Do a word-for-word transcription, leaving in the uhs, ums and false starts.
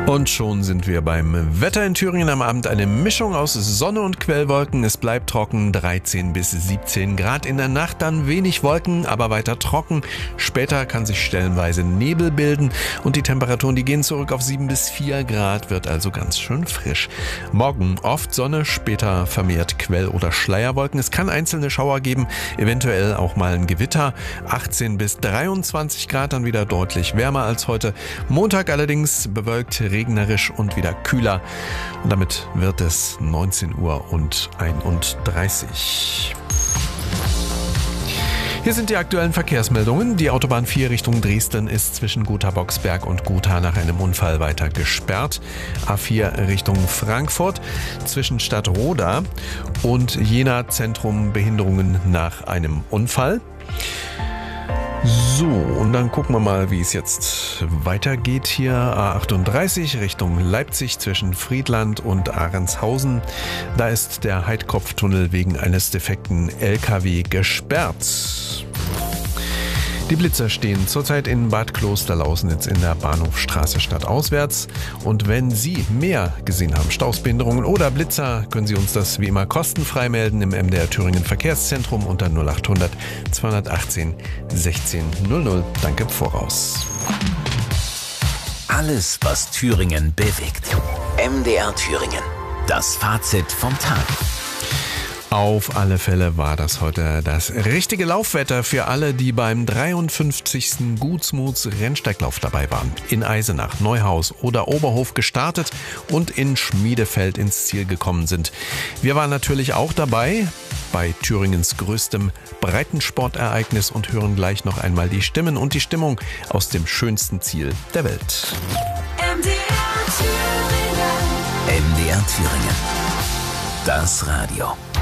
Und schon sind wir beim Wetter in Thüringen. Am Abend eine Mischung aus Sonne und Quellwolken. Es bleibt trocken, dreizehn bis siebzehn Grad. In der Nacht dann wenig Wolken, aber weiter trocken. Später kann sich stellenweise Nebel bilden und die Temperaturen, die gehen zurück auf sieben bis vier Grad, wird also ganz schön frisch. Morgen oft Sonne, später vermehrt Quell- oder Schleierwolken. Es kann einzelne Schauer geben, eventuell auch mal ein Gewitter. achtzehn bis dreiundzwanzig Grad, dann wieder deutlich wärmer als heute. Montag allerdings bewölkt, regnerisch und wieder kühler. Und damit wird es neunzehn Uhr und einunddreißig. Hier sind die aktuellen Verkehrsmeldungen. Die Autobahn vier Richtung Dresden ist zwischen Gotha-Boxberg und Gotha nach einem Unfall weiter gesperrt. A vier Richtung Frankfurt zwischen Stadtroda und Jena Zentrum Behinderungen nach einem Unfall. So, und dann gucken wir mal, wie es jetzt weitergeht hier. A achtunddreißig Richtung Leipzig zwischen Friedland und Ahrenshausen. Da ist der Heidkopftunnel wegen eines defekten L K W gesperrt. Die Blitzer stehen zurzeit in Bad Klosterlausnitz in der Bahnhofstraße stadtauswärts. Und wenn Sie mehr gesehen haben, Stausbehinderungen oder Blitzer, können Sie uns das wie immer kostenfrei melden im M D R Thüringen Verkehrszentrum unter null achthundert zweihundertachtzehn sechzehn null null. Danke im Voraus. Alles, was Thüringen bewegt. M D R Thüringen. Das Fazit vom Tag. Auf alle Fälle war das heute das richtige Laufwetter für alle, die beim dreiundfünfzigsten Gutsmuts Rennsteiglauf dabei waren. In Eisenach, Neuhaus oder Oberhof gestartet und in Schmiedefeld ins Ziel gekommen sind. Wir waren natürlich auch dabei bei Thüringens größtem Breitensportereignis und hören gleich noch einmal die Stimmen und die Stimmung aus dem schönsten Ziel der Welt. M D R Thüringen. M D R Thüringen. Das Radio.